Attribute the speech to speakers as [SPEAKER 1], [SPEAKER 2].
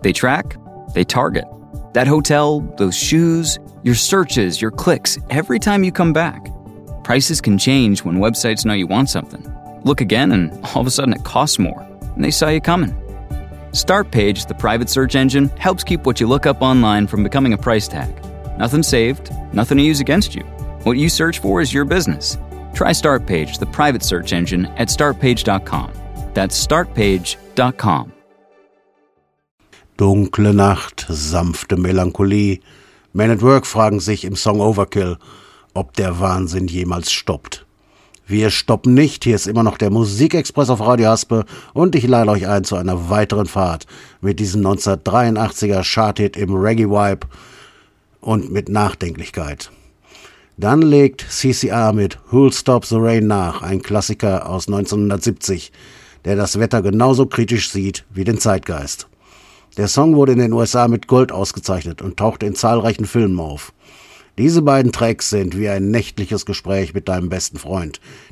[SPEAKER 1] They track, they target. That hotel, those shoes, your searches, your clicks, every time you come back. Prices can change when websites know you want something. Look again and all of a sudden it costs more, and they saw you coming. Startpage, the private search engine, helps keep what you look up online from becoming a price tag. Nothing saved, nothing to use against you. What you search for is your business. Try Startpage, the private search engine, at startpage.com. That's startpage.com.
[SPEAKER 2] Dunkle Nacht, sanfte Melancholie. Men at Work fragen sich im Song Overkill, ob der Wahnsinn jemals stoppt. Wir stoppen nicht, hier ist immer noch der Musikexpress auf Radio Haspe und ich lade euch ein zu einer weiteren Fahrt mit diesem 1983er Charthit im Reggae-Vibe und mit Nachdenklichkeit. Dann legt CCR mit Who'll Stop the Rain nach, ein Klassiker aus 1970, der das Wetter genauso kritisch sieht wie den Zeitgeist. Der Song wurde in den USA mit Gold ausgezeichnet und tauchte in zahlreichen Filmen auf. Diese beiden Tracks sind wie ein nächtliches Gespräch mit deinem besten Freund.